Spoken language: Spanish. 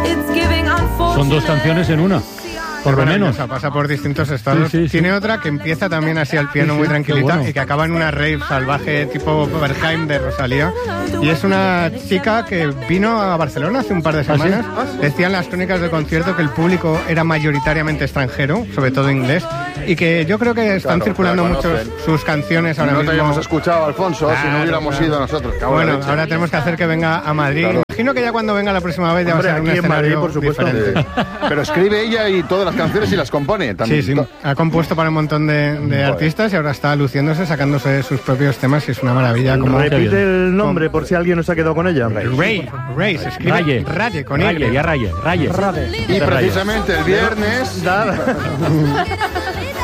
Son dos canciones en una. Por lo menos. Pasa por distintos estados. Sí. Tiene otra que empieza también así al piano muy tranquilita, bueno, y que acaba en una rave salvaje tipo Berghain de Rosalía. Y es una chica que vino a Barcelona hace un par de semanas. Decían las crónicas del concierto que el público era mayoritariamente extranjero, sobre todo inglés, y que yo creo que están circulando mucho sus canciones ahora mismo. No te habíamos escuchado, Alfonso, si no hubiéramos ido nosotros. Bueno, ahora tenemos que hacer que venga a Madrid. Imagino que ya cuando venga la próxima vez ya va a ser un escenario Madrid, por supuesto, diferente. Pero escribe ella y todas las canciones y las compone también. Sí, ha compuesto para un montón de artistas y ahora está luciéndose, sacándose sus propios temas y es una maravilla. Repite el nombre por si alguien no se ha quedado con ella. Ray, se escribe Raye, con Raye, ya Raye. Y precisamente el viernes...